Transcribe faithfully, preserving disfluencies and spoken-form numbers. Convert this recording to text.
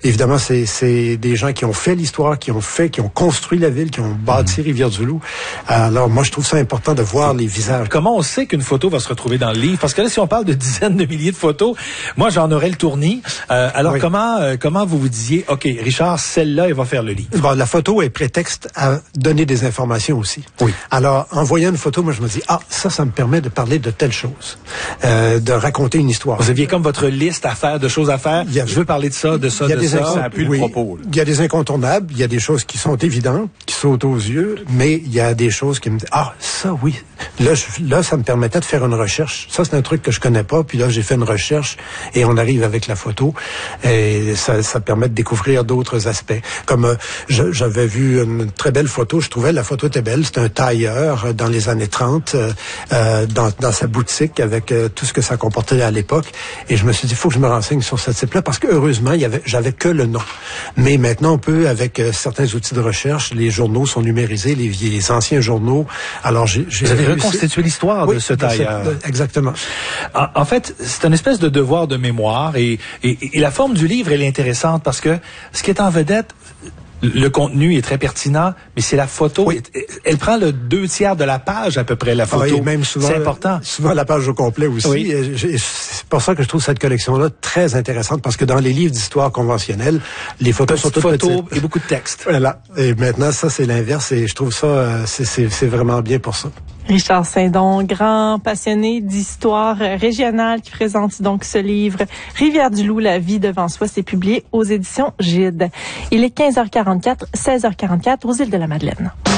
évidemment, c'est, c'est des gens qui ont fait l'histoire, qui ont fait, qui ont construit la ville, qui ont bâti mmh. Rivière-du-Loup. Alors, moi, je trouve ça important de voir les visages. Comment on sait qu'une photo va se retrouver dans le livre? Parce que là, si on parle de dizaines de milliers de photos, moi, j'en aurais le tournis. Euh, alors, oui. comment euh, comment vous vous disiez, OK, Richard, celle-là, elle va faire le livre? Bon, la photo est prétexte à donner des informations aussi. Oui. Alors, en voyant une photo, moi, je me dis, ah, ça, ça me permet de parler de telle chose, euh, de raconter une histoire. Vous aviez comme votre liste à faire, de choses à faire. A, je veux parler de ça, de ça, de ça. Ça a pu oui, le propos. Il y a des incontournables, il y a des choses qui sont évidentes, qui sautent aux yeux, mais il y a des choses qui me disent, ah, ça, oui. Là, je, là, ça me permettait de faire une recherche. Ça, c'est un truc que je connais pas. Puis là, j'ai fait une recherche et on arrive avec la photo. Et ça, ça permet de découvrir d'autres aspects. Comme euh, je, j'avais vu une très belle photo. Je trouvais la photo était belle. C'était un tailleur dans les années trente, euh, dans, dans sa boutique avec euh, tout ce que ça comportait à l'époque. Et je me suis dit, il faut que je me renseigne sur ce type-là parce que heureusement, il y avait, j'avais que le nom. Mais maintenant, on peut, avec euh, certains outils de recherche, les journaux sont numérisés, les, les anciens journaux. Alors, j'ai, j'ai Vous avez reconstitué l'histoire oui, de ce tailleur. Exactement. En, en fait, c'est une espèce de devoir de mémoire et, et, et la forme du livre, elle est intéressante parce que ce qui est en vedette, le contenu est très pertinent, mais c'est la photo. Oui. Elle, elle prend le deux tiers de la page à peu près, la photo. Ah, et même souvent, c'est important. Souvent la page au complet aussi. Oui. Et c'est pour ça que je trouve cette collection-là très intéressante parce que dans les livres d'histoire conventionnels, les photos Petite sont toutes photos petites. Et beaucoup de texte. Voilà. Et maintenant, ça, c'est l'inverse et je trouve ça, c'est, c'est, c'est vraiment bien pour ça. Richard Saint-Don, grand passionné d'histoire régionale qui présente donc ce livre Rivière-du-Loup, la vie devant soi. C'est publié aux éditions Gide. Il est quinze heures quarante-quatre, seize heures quarante-quatre aux îles de la Madeleine.